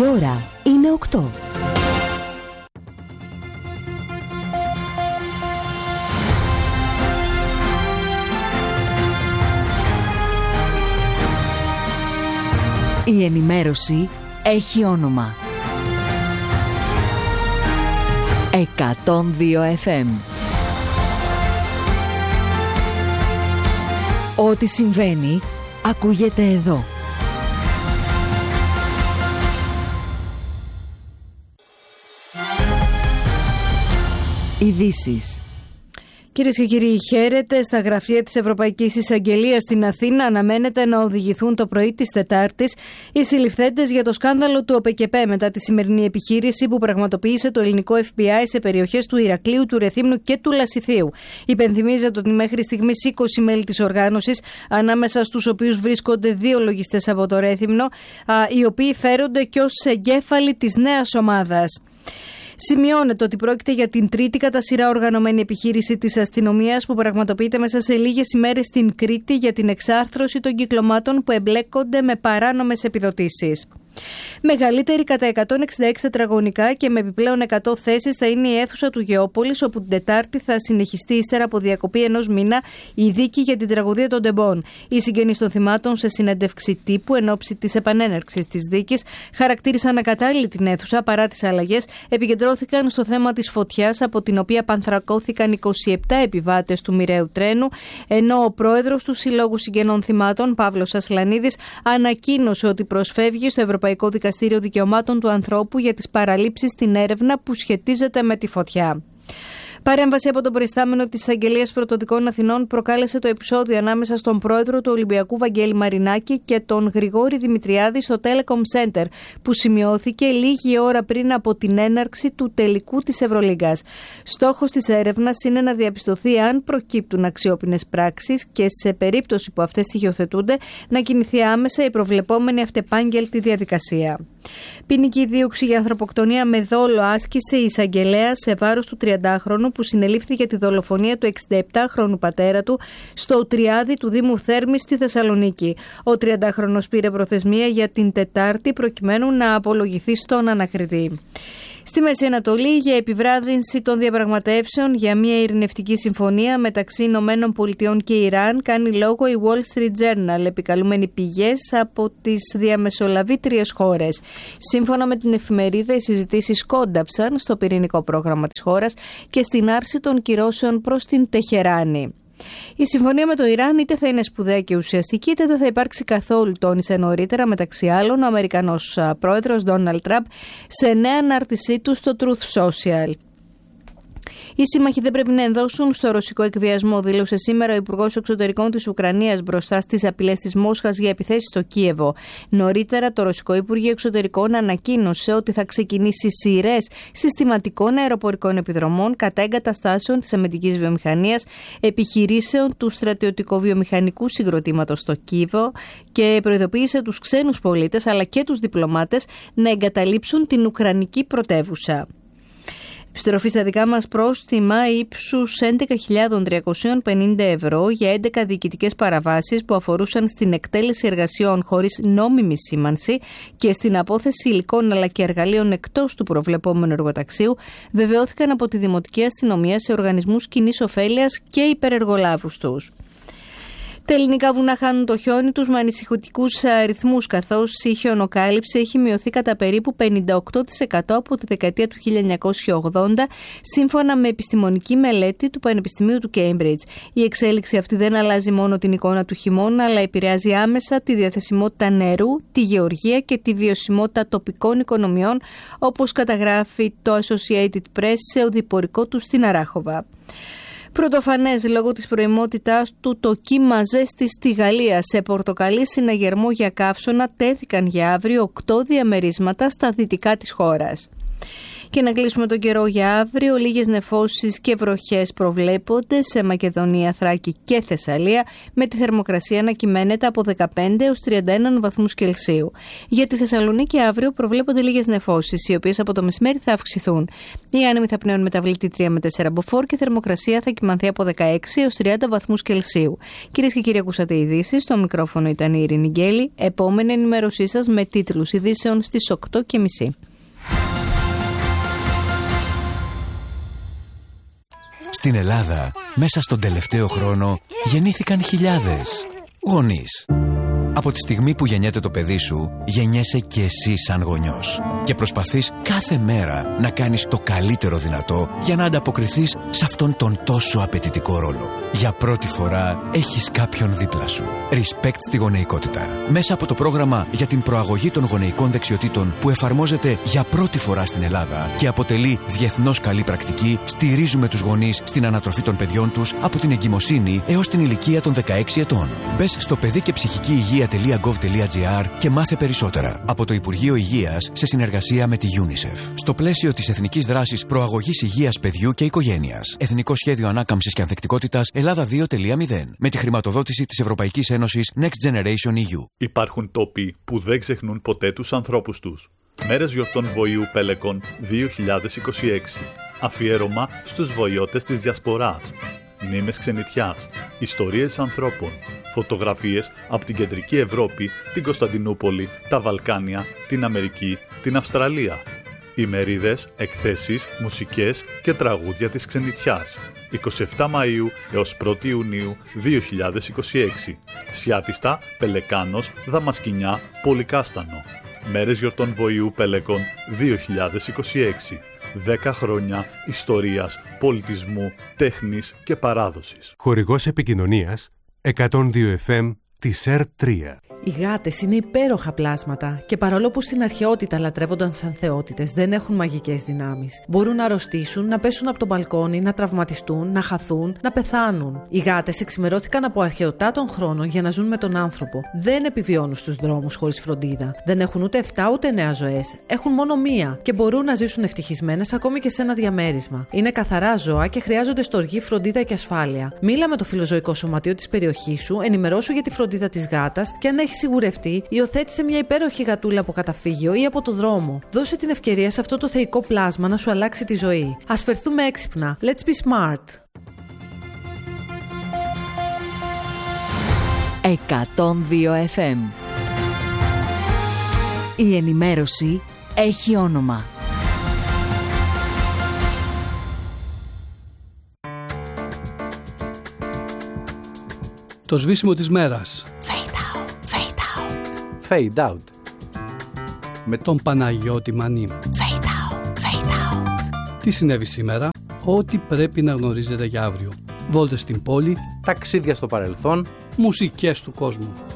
Η ώρα είναι 8. Η ενημέρωση έχει όνομα. 102 FM. Ό,τι συμβαίνει, ακούγεται εδώ. Ειδήσεις. Κυρίες και κύριοι, χαίρετε. Στα γραφεία της Ευρωπαϊκής Εισαγγελίας στην Αθήνα αναμένεται να οδηγηθούν το πρωί της Τετάρτης οι συλληφθέντες για το σκάνδαλο του ΟΠΕΚΕΠΕ μετά τη σημερινή επιχείρηση που πραγματοποίησε το ελληνικό FBI σε περιοχές του Ηρακλείου, του Ρεθύμνου και του Λασιθίου. Υπενθυμίζεται ότι μέχρι στιγμής 20 μέλη της οργάνωσης, ανάμεσα στους οποίους βρίσκονται 2 λογιστές από το Ρέθυμνο, οι οποίοι φέρονται και ως εγκέφαλοι της νέας ομάδας. Σημειώνεται ότι πρόκειται για την τρίτη κατά σειρά οργανωμένη επιχείρηση της αστυνομίας που πραγματοποιείται μέσα σε λίγες ημέρες στην Κρήτη για την εξάρθρωση των κυκλωμάτων που εμπλέκονται με παράνομες επιδοτήσεις. Μεγαλύτερη κατά 166 τετραγωνικά και με επιπλέον 100 θέσεις θα είναι η αίθουσα του Γεώπολης, όπου την Τετάρτη θα συνεχιστεί ύστερα από διακοπή ενός μήνα η δίκη για την τραγωδία των Τεμπών. Οι συγγενείς των θυμάτων, σε συνέντευξη τύπου εν ώψη της επανέναρξης της δίκης, χαρακτήρισαν ακατάλληλη την αίθουσα παρά τις αλλαγές. Επικεντρώθηκαν στο θέμα της φωτιάς, από την οποία πανθρακώθηκαν 27 επιβάτες του μοιραίου τρένου, ενώ ο πρόεδρος του Συλλόγου Συγγενών Θυμάτων, Παύλος Ασλανίδης, ανακοίνωσε ότι προσφεύγει στο Ευρωπαϊκό Δικαστήριο Δικαιωμάτων του Ανθρώπου για τις παραλήψεις στην έρευνα που σχετίζεται με τη φωτιά. Παρέμβαση από τον προϊστάμενο της Εισαγγελίας Πρωτοδικών Αθηνών προκάλεσε το επεισόδιο ανάμεσα στον πρόεδρο του Ολυμπιακού Βαγγέλη Μαρινάκη και τον Γρηγόρη Δημητριάδη στο Telecom Center, που σημειώθηκε λίγη ώρα πριν από την έναρξη του τελικού της Ευρωλίγκας. Στόχος της έρευνας είναι να διαπιστωθεί αν προκύπτουν αξιόπινες πράξεις και, σε περίπτωση που αυτές στοιχειοθετούνται, να κινηθεί άμεσα η προβλεπόμενη αυτεπάγγελτη διαδικασία. Ποινική δίωξη για ανθρωποκτονία με δόλο άσκησε η εισαγγελέα σε βάρος του 30χρονου που συνελήφθη για τη δολοφονία του 67χρονου πατέρα του στο Τριάδι του Δήμου Θέρμης στη Θεσσαλονίκη. Ο 30χρονος πήρε προθεσμία για την Τετάρτη προκειμένου να απολογηθεί στον ανακριτή. Στη Μέση Ανατολή, για επιβράδυνση των διαπραγματεύσεων για μια ειρηνευτική συμφωνία μεταξύ Ηνωμένων Πολιτειών και Ιράν κάνει λόγο η Wall Street Journal, επικαλούμενη πηγές από τις διαμεσολαβήτριες χώρες. Σύμφωνα με την εφημερίδα, οι συζητήσεις κόνταψαν στο πυρηνικό πρόγραμμα της χώρας και στην άρση των κυρώσεων προς την Τεχεράνη. Η συμφωνία με το Ιράν είτε θα είναι σπουδαία και ουσιαστική, είτε δεν θα υπάρξει καθόλου, τόνισε νωρίτερα, μεταξύ άλλων, ο Αμερικανός πρόεδρος Ντόναλντ Τραμπ σε νέα ανάρτησή του στο Truth Social. Οι σύμμαχοι δεν πρέπει να ενδώσουν στο ρωσικό εκβιασμό, δήλωσε σήμερα ο Υπουργός Εξωτερικών της Ουκρανίας μπροστά στις απειλές της Μόσχας για επιθέσεις στο Κίεβο. Νωρίτερα, το Ρωσικό Υπουργείο Εξωτερικών ανακοίνωσε ότι θα ξεκινήσει σειρές συστηματικών αεροπορικών επιδρομών κατά εγκαταστάσεων της αμυντικής βιομηχανίας, επιχειρήσεων του στρατιωτικο-βιομηχανικού συγκροτήματος στο Κίεβο και προειδοποίησε τους ξένους πολίτες αλλά και τους διπλωμάτες να εγκαταλείψουν την ουκρανική πρωτεύουσα. Επιστροφή στα δικά μας πρόστιμα ύψους 11.350 ευρώ για 11 διοικητικές παραβάσεις που αφορούσαν στην εκτέλεση εργασιών χωρίς νόμιμη σήμανση και στην απόθεση υλικών αλλά και εργαλείων εκτός του προβλεπόμενου εργοταξίου βεβαιώθηκαν από τη Δημοτική Αστυνομία σε οργανισμούς κοινής ωφέλειας και υπερεργολάβους τους. Τα ελληνικά βουνά χάνουν το χιόνι τους με ανησυχητικούς αριθμούς, καθώς η χιονοκάλυψη έχει μειωθεί κατά περίπου 58% από τη δεκαετία του 1980, σύμφωνα με επιστημονική μελέτη του Πανεπιστημίου του Cambridge. Η εξέλιξη αυτή δεν αλλάζει μόνο την εικόνα του χειμώνα, αλλά επηρεάζει άμεσα τη διαθεσιμότητα νερού, τη γεωργία και τη βιωσιμότητα τοπικών οικονομιών, όπως καταγράφει το Associated Press σε οδηπορικό του στην Αράχοβα. Πρωτοφανές λόγω της προημότητάς του, το κύμα ζέστης στη Γαλλία. Σε πορτοκαλί συναγερμό για καύσωνα τέθηκαν για αύριο 8 διαμερίσματα στα δυτικά της χώρας. Και να κλείσουμε τον καιρό για αύριο. Λίγες νεφώσεις και βροχές προβλέπονται σε Μακεδονία, Θράκη και Θεσσαλία, με τη θερμοκρασία να κυμαίνεται από 15 έως 31 βαθμούς Κελσίου. Για τη Θεσσαλονίκη αύριο προβλέπονται λίγες νεφώσεις, οι οποίες από το μεσημέρι θα αυξηθούν. Οι άνεμοι θα πνέουν μεταβλητή 3 με 4 μποφόρ και η θερμοκρασία θα κυμανθεί από 16 έως 30 βαθμούς Κελσίου. Κυρίες και κύριοι, ακούσατε ειδήσεις. Στο μικρόφωνο ήταν η Ειρήνη Γκέλη. Επόμενη ενημέρωσή σας με τίτλους ειδήσεων στις 8:30. Στην Ελλάδα, μέσα στον τελευταίο χρόνο, γεννήθηκαν χιλιάδες γονείς. Από τη στιγμή που γεννιέται το παιδί σου, γεννιέσαι και εσύ σαν γονιός. Και προσπαθείς κάθε μέρα να κάνεις το καλύτερο δυνατό για να ανταποκριθείς σε αυτόν τον τόσο απαιτητικό ρόλο. Για πρώτη φορά έχεις κάποιον δίπλα σου. Respect στη γονεϊκότητα. Μέσα από το πρόγραμμα για την προαγωγή των γονεϊκών δεξιοτήτων που εφαρμόζεται για πρώτη φορά στην Ελλάδα και αποτελεί διεθνώς καλή πρακτική, στηρίζουμε τους γονείς στην ανατροφή των παιδιών τους από την εγκυμοσύνη έως την ηλικία των 16 ετών. Μπες στο παιδί και ψυχική υγεία.gov.gr και μάθε περισσότερα από το Υπουργείο Υγείας σε συνεργασία με τη UNICEF. Στο πλαίσιο της Εθνικής Δράσης Προαγωγής Υγείας Παιδιού και Οικογένειας. Εθνικό Σχέδιο Ανάκαμψης και Ανθεκτικότητας Ελλάδα 2.0. Με τη χρηματοδότηση της Ευρωπαϊκής Ένωσης Next Generation EU. Υπάρχουν τόποι που δεν ξεχνούν ποτέ τους ανθρώπους τους. Μέρες γιορτών Βοηού Πέλεκον 2026. Αφιέρωμα στους βοηώτες της Διασποράς. Μνήμες ξενιτιάς, ιστορίες ανθρώπων, φωτογραφίες από την Κεντρική Ευρώπη, την Κωνσταντινούπολη, τα Βαλκάνια, την Αμερική, την Αυστραλία. Ημερίδες, εκθέσεις, μουσικές και τραγούδια της ξενιτιάς. 27 Μαΐου έως 1 Ιουνίου 2026. Σιάτιστα, Πελεκάνος, Δαμασκηνιά, Πολυκάστανο. Μέρες γιορτών Βοηού Πέλεκον 2026. 10 χρόνια ιστορίας, πολιτισμού, τέχνης και παράδοσης. Χορηγός επικοινωνίας 102 FM της ΕΡΤ3. Οι γάτες είναι υπέροχα πλάσματα και παρόλο που στην αρχαιότητα λατρεύονταν σαν θεότητες, δεν έχουν μαγικές δυνάμεις. Μπορούν να αρρωστήσουν, να πέσουν από το μπαλκόνι, να τραυματιστούν, να χαθούν, να πεθάνουν. Οι γάτες εξημερώθηκαν από αρχαιοτά των χρόνων για να ζουν με τον άνθρωπο. Δεν επιβιώνουν στους δρόμους χωρίς φροντίδα. Δεν έχουν ούτε 7 ούτε 9 ζωές. Έχουν μόνο μία και μπορούν να ζήσουν ευτυχισμένες ακόμη και σε ένα διαμέρισμα. Είναι καθαρά ζώα και χρειάζονται στοργή, φροντίδα και ασφάλεια. Μίλα με το φιλοζωικό σωματείο της περιοχής σου, ενημερώσου για τη φροντίδα της γάτας και αν έχει σιγουρευτεί, υιοθέτησε μια υπέροχη γατούλα από καταφύγιο ή από το δρόμο. Δώσε την ευκαιρία σε αυτό το θεϊκό πλάσμα να σου αλλάξει τη ζωή. Ας φερθούμε έξυπνα. Let's be smart. 102 FM. Η ενημέρωση έχει όνομα. Το σβήσιμο της μέρας. Fade out. Με τον Παναγιώτη Μανή. Τι συνέβη σήμερα, ό,τι πρέπει να γνωρίζετε για αύριο. Βόλτες στην πόλη, ταξίδια στο παρελθόν, μουσικές του κόσμου.